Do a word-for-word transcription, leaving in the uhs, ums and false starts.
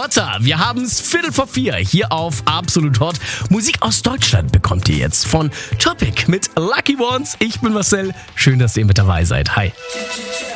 Lotta, wir haben's Viertel vor vier hier auf Absolut Hot. Musik aus Deutschland bekommt ihr jetzt von Topic mit Lucky Ones. Ich bin Marcel, schön, dass ihr mit dabei seid. Hi.